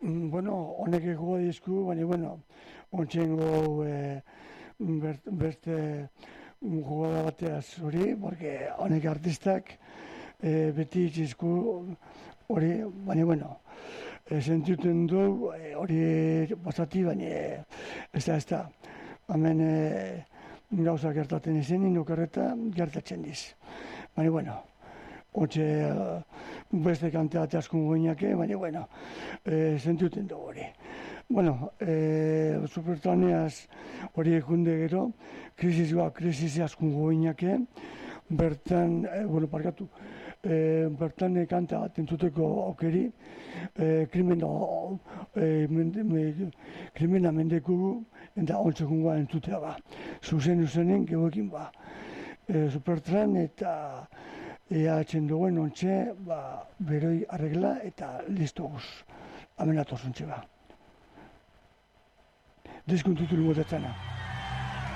Bueno, honek ego dizku, baina, ontsengo beste jugada bateaz hori, porque honek artistak beti itzizku hori, baina, sentuten du hori basati, baina ez da. Hemen gauza gertatzen izenin, okerreta gertatzen diz. Baina, Otxe beste kanteate askun goinake, baina, sentuten dugu hori. Supertaneaz hori ekunde gero, krisis askun goinake, bertan, bertan kanta bat entzuteko aukeri, krimena mendeku, eta ontzekun entzutea ba. Zuzen gehoekin ba. Supertran eta eatzen duen ontxe, beroi arregla eta listo guz. Amenatoz ontxe ba. Diskuntuturu motetzena.